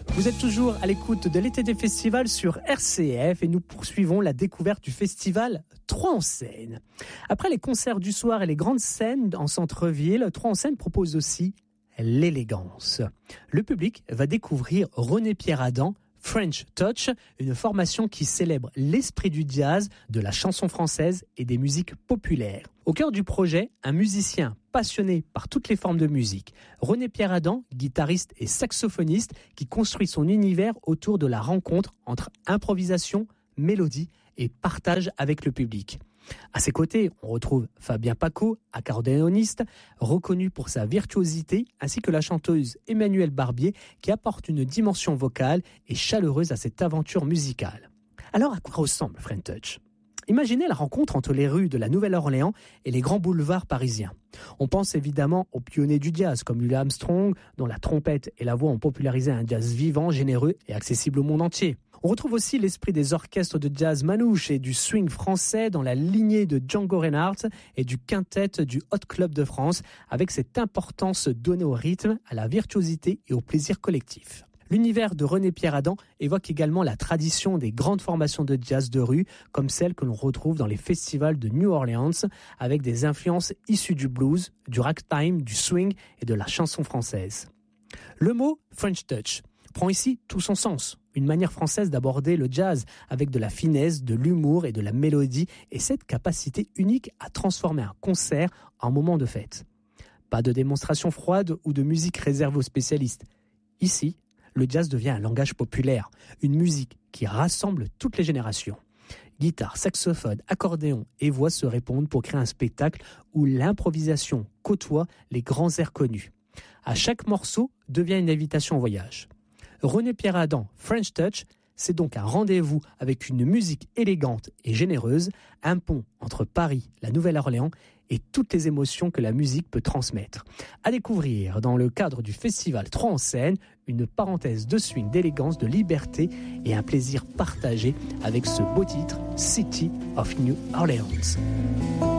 Vous êtes toujours à l'écoute de l'été des festivals sur RCF et nous poursuivons la découverte du festival 3 en scène. Après les concerts du soir et les grandes scènes en centre-ville, 3 en scène propose aussi l'élégance. Le public va découvrir René Pierre Adam, French Touch, une formation qui célèbre l'esprit du jazz, de la chanson française et des musiques populaires. Au cœur du projet, un musicien passionné par toutes les formes de musique. René Pierre Adam, guitariste et saxophoniste, qui construit son univers autour de la rencontre entre improvisation, mélodie et partage avec le public. À ses côtés, on retrouve Fabien Paco, accordéoniste, reconnu pour sa virtuosité, ainsi que la chanteuse Emmanuelle Barbier, qui apporte une dimension vocale et chaleureuse à cette aventure musicale. Alors, à quoi ressemble French Touch ? Imaginez la rencontre entre les rues de la Nouvelle-Orléans et les grands boulevards parisiens. On pense évidemment aux pionniers du jazz, comme Louis Armstrong, dont la trompette et la voix ont popularisé un jazz vivant, généreux et accessible au monde entier. On retrouve aussi l'esprit des orchestres de jazz manouche et du swing français dans la lignée de Django Reinhardt et du quintet du Hot Club de France, avec cette importance donnée au rythme, à la virtuosité et au plaisir collectif. L'univers de René Pierre Adam évoque également la tradition des grandes formations de jazz de rue, comme celles que l'on retrouve dans les festivals de New Orleans, avec des influences issues du blues, du ragtime, du swing et de la chanson française. Le mot French Touch prend ici tout son sens. Une manière française d'aborder le jazz avec de la finesse, de l'humour et de la mélodie et cette capacité unique à transformer un concert en moment de fête. Pas de démonstration froide ou de musique réservée aux spécialistes. Ici, le jazz devient un langage populaire, une musique qui rassemble toutes les générations. Guitare, saxophone, accordéon et voix se répondent pour créer un spectacle où l'improvisation côtoie les grands airs connus. À chaque morceau devient une invitation au voyage. René Pierre Adam, French Touch, c'est donc un rendez-vous avec une musique élégante et généreuse, un pont entre Paris, la Nouvelle-Orléans et toutes les émotions que la musique peut transmettre. À découvrir dans le cadre du festival 3 en scène, une parenthèse de swing, d'élégance, de liberté et un plaisir partagé avec ce beau titre, City of New Orleans.